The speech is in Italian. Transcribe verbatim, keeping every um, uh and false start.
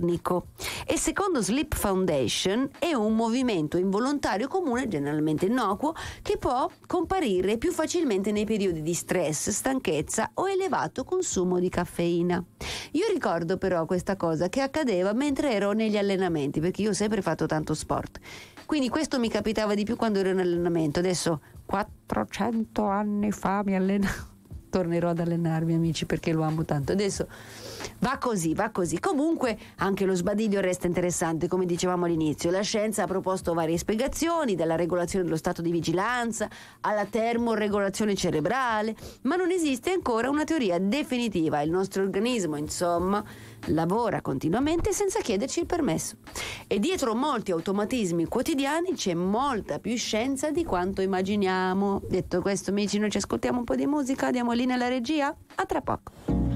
apnico e secondo Sleep Foundation è un movimento involontario comune, generalmente innocuo, che può comparire più facilmente nei periodi di stress, stanchezza o elevato consumo di caffeina. Io ricordo però questa cosa che accadeva mentre ero negli allenamenti, perché io ho sempre fatto tanto sport, quindi questo mi capitava di più quando ero in allenamento. Adesso quattrocento anni fa mi allenavo, tornerò ad allenarmi, amici, perché lo amo tanto. Adesso va così, va così. Comunque anche lo sbadiglio resta interessante, come dicevamo all'inizio. La scienza ha proposto varie spiegazioni, dalla regolazione dello stato di vigilanza alla termoregolazione cerebrale, ma non esiste ancora una teoria definitiva. Il nostro organismo, insomma, lavora continuamente senza chiederci il permesso. E dietro molti automatismi quotidiani c'è molta più scienza di quanto immaginiamo. Detto questo, amici, noi ci ascoltiamo un po' di musica, diamo linea alla regia. A tra poco.